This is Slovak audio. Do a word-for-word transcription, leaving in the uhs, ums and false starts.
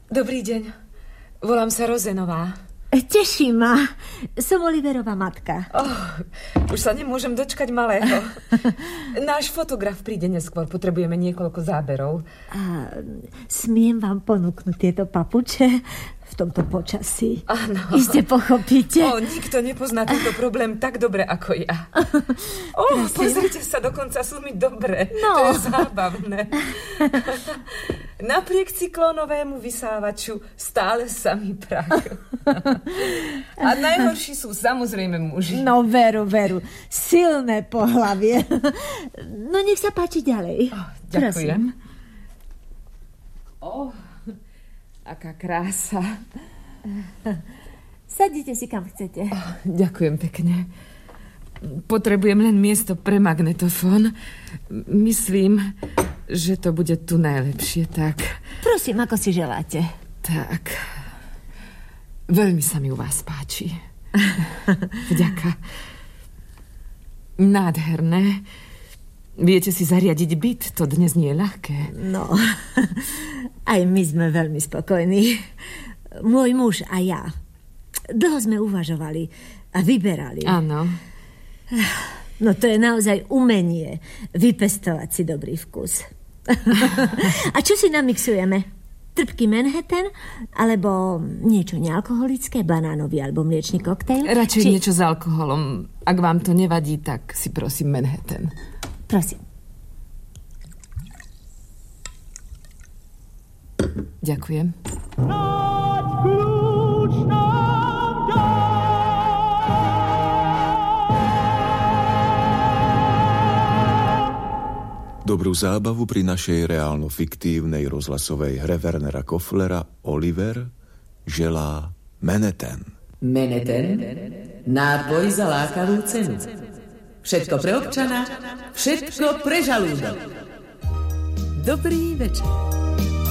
Dobrý deň. Volám sa Rozenová. Teší ma. Som Oliverová matka. Oh, už sa nemôžem dočkať malého. Náš fotograf príde neskôr. Potrebujeme niekoľko záberov. A smiem vám ponúknuť tieto papuče v tomto počasí? Áno. Iste pochopíte. O, nikto nepozná tento problém tak dobre ako ja. O, pozrite sa, dokonca sú mi dobre. No. To je zábavné. Napriek cyklónovému vysávaču stále samý prach. A najhorší sú samozrejme muži. No veru, veru. Silné pohlavie. No nech sa páči ďalej. Oh, ďakujem. Oh, aká krása. Sadnite si kam chcete. Oh, ďakujem pekne. Potrebujem len miesto pre magnetofón. Myslím, že to bude tu najlepšie, tak... Prosím, ako si želáte. Tak... Veľmi sa mi u vás páči. Vďaka. Nádherné. Viete si zariadiť byt, to dnes nie je ľahké. No, aj my sme veľmi spokojní. Môj muž a ja. Dlho sme uvažovali a vyberali. Áno. No to je naozaj umenie vypestovať si dobrý vkus. A čo si namixujeme? Trpký Manhattan, alebo niečo nealkoholické, banánový alebo mliečný koktejl? Radšej Či... niečo s alkoholom. Ak vám to nevadí, tak si prosím Manhattan. Prosím. Ďakujem. Dobrú zábavu pri našej reálno-fiktívnej rozhlasovej hre Wernera Koflera Oliver želá Manhattan. Manhattan, nápoj za lákavú cenu. Všetko pre občana, všetko pre žalúdok. Dobrý večer.